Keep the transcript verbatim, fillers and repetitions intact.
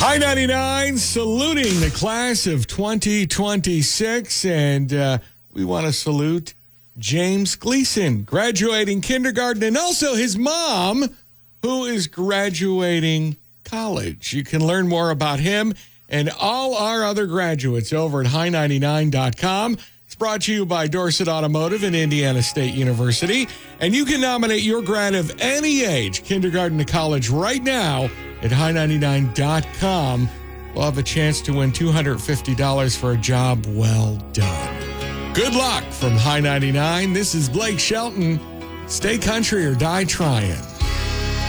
High ninety-nine saluting the class of twenty twenty-six, and uh, we want to salute James Gleason, graduating kindergarten, and also his mom, who is graduating college. You can learn more about him and all our other graduates over at high ninety-nine dot com. It's brought to you by Dorset Automotive and Indiana State University, and you can nominate your grad of any age, kindergarten to college, right now at high ninety-nine dot com. We'll have a chance to win two hundred fifty dollars for a job well done. Good luck from High ninety-nine. This is Blake Shelton. Stay country or die trying.